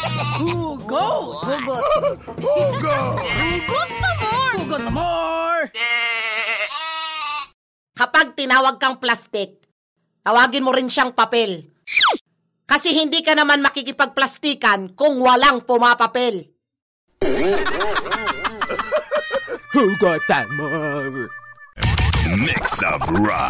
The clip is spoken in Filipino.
Hugot! Hugot. Hugot! Hugot pa more! Hugot pa more! Kapag tinawag kang plastic, tawagin mo rin siyang papel. Kasi hindi ka naman makikipagplastikan kung walang pumapapel. Hugot pa more! Mix of rock.